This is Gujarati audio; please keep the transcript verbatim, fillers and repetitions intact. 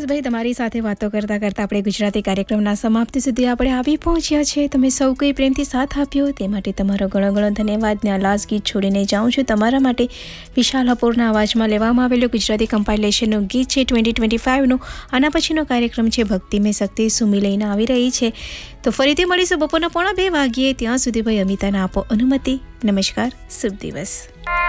વિશાલભાઈ, તમારી સાથે વાતો કરતાં કરતાં આપણે ગુજરાતી કાર્યક્રમના સમાપ્તિ સુધી આપણે આવી પહોંચ્યા છે. તમે સૌ કોઈ પ્રેમથી સાથ આપ્યો તે માટે તમારો ઘણો ઘણો ધન્યવાદ. ને આ લાસ્ટ ગીત છોડીને જાઉં છું તમારા માટે. વિશાલ અપૂરના અવાજમાં લેવામાં આવેલું ગુજરાતી કમ્પાઇલેશનનું ગીત છે ટ્વેન્ટી ટ્વેન્ટી ફાઇવનું. આના પછીનો કાર્યક્રમ છે ભક્તિ મેં શક્તિ સુમી લઈને આવી રહી છે. તો ફરીથી મળીશું બપોરના પોણા બે વાગ્યે. ત્યાં સુધી ભાઈ અમિતાને આપો અનુમતિ. નમસ્કાર, શુભ દિવસ.